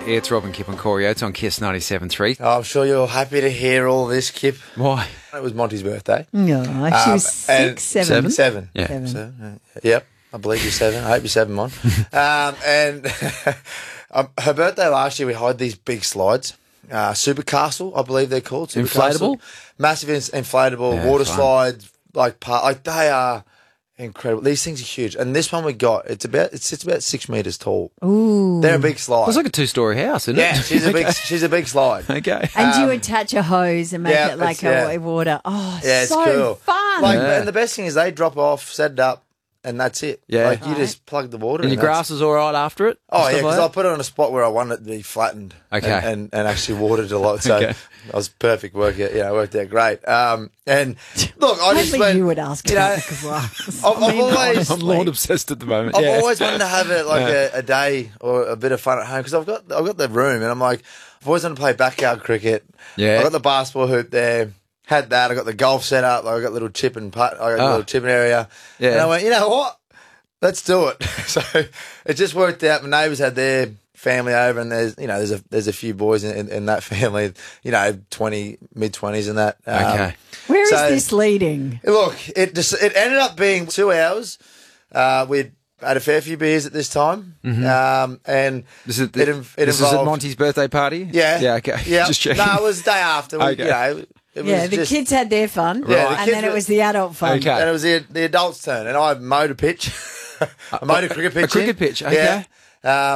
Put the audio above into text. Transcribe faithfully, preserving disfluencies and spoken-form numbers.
It's Robin, Kip and Corey Oates on Kiss ninety-seven point three. Oh, I'm sure you're happy to hear all this, Kip. Why? It was Monty's birthday. No, she Um, was and- six, seven. Seven? Seven. Yeah. Seven. So, uh, yep, I believe you're seven. I hope you're seven, Mon. um, and um, her birthday last year, we had these big slides. Uh, Super Castle, I believe they're called. Super Inflatable? Castle. Massive in- inflatable Yeah, water fun. slides. Like, par- like they are incredible. These things are huge. And this one we got, it's about it's, it's about six metres tall. Ooh. They're a big slide. It's like a two-story house, isn't yeah, it? she's a big Okay. she's a big slide. Okay. And do you um, attach a hose and make yeah, it like it's- a yeah. water? Oh, Yeah, it's so cool. fun. Like, Yeah. and the best thing is they drop off, set it up, and that's it. Yeah. Like, you Right. just plug the water And in. your that's- grass is all right after it? Oh, yeah, Stuff because like I put it on a spot where I wanted it to be flattened. Okay. And, and, and actually watered a lot. So Okay. I was perfect. Work out, you know, worked out great. Um, and look, I just Only went, you would ask you about know, the grass. I've, I've always, I'm lawn obsessed at the moment. I've yeah. always wanted to have it like a, a day or a bit of fun at home because I've got, I've got the room and I'm like, I've always wanted to play backyard cricket. Yeah. I got the basketball hoop there. Had that. I got the golf set up. I got a little chip and putt. I got a Oh. little chipping area. Yeah. And I went, you know what? Let's do it. So it just worked out. My neighbours had their family over, and there's you know there's a there's a few boys in, in, in that family, you know, twenty mid twenties and that. Um, Okay. Where is so- this leading? Look, it just it ended up being two hours. Uh, we'd had a fair few beers at this time, um, and This is, it, in- it this is at involved- Monty's birthday party? Yeah, Yeah, okay. Yeah, Just checking. No, it was the day after. We, Okay. You know, it Yeah, was the just, kids had their fun, Yeah, the and kids then it were- was the adult fun. Okay. and it was the the adults' turn, and I mowed a pitch, I mowed a cricket pitch. a cricket in. pitch, okay. Yeah. Um,